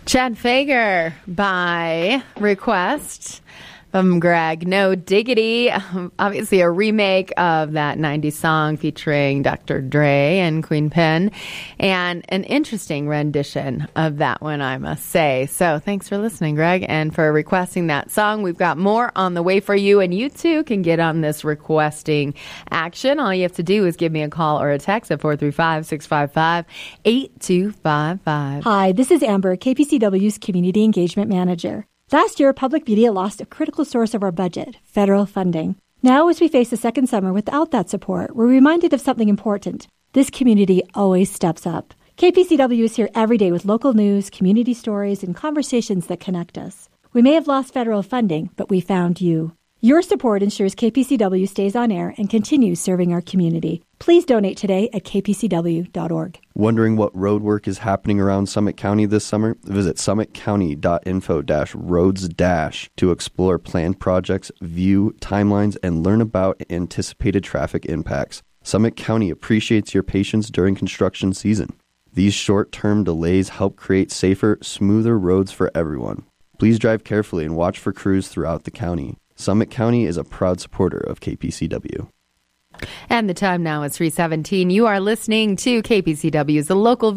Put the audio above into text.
Chad Fager by request from Greg. No Diggity. Obviously a remake of that 90s song featuring Dr. Dre and Queen Pen. And an interesting rendition of that one, I must say. So thanks for listening, Greg, and for requesting that song. We've got more on the way for you, and you too can get on this requesting action. All you have to do is give me a call or a text at 435-655-8255. Hi, this is Amber, KPCW's Community Engagement Manager. Last year, public media lost a critical source of our budget, federal funding. Now, as we face the second summer without that support, we're reminded of something important. This community always steps up. KPCW is here every day with local news, community stories, and conversations that connect us. We may have lost federal funding, but we found you. Your support ensures KPCW stays on air and continues serving our community. Please donate today at kpcw.org. Wondering what road work is happening around Summit County this summer? Visit summitcounty.info-roads- to explore planned projects, view timelines, and learn about anticipated traffic impacts. Summit County appreciates your patience during construction season. These short-term delays help create safer, smoother roads for everyone. Please drive carefully and watch for crews throughout the county. Summit County is a proud supporter of KPCW. And the time now is 3:17. You are listening to KPCW's The Local